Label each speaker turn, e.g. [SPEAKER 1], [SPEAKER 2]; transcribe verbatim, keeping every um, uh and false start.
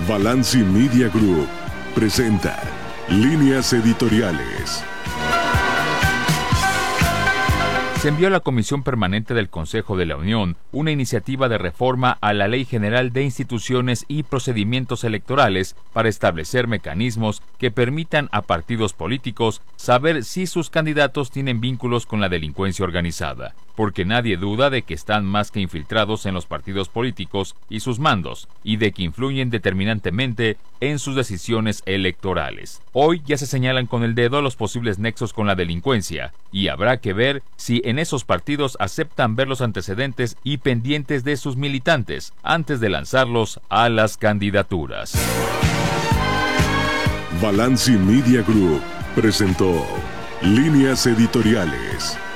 [SPEAKER 1] Balanci Media Group presenta Líneas Editoriales.
[SPEAKER 2] Se envió a la Comisión Permanente del Consejo de la Unión una iniciativa de reforma a la Ley General de Instituciones y Procedimientos Electorales para establecer mecanismos que permitan a partidos políticos saber si sus candidatos tienen vínculos con la delincuencia organizada, porque nadie duda de que están más que infiltrados en los partidos políticos y sus mandos, y de que influyen determinantemente en sus decisiones electorales. Hoy ya se señalan con el dedo los posibles nexos con la delincuencia, y habrá que ver si en esos partidos aceptan ver los antecedentes y pendientes de sus militantes antes de lanzarlos a las candidaturas.
[SPEAKER 1] Balanci Media Group presentó Líneas Editoriales.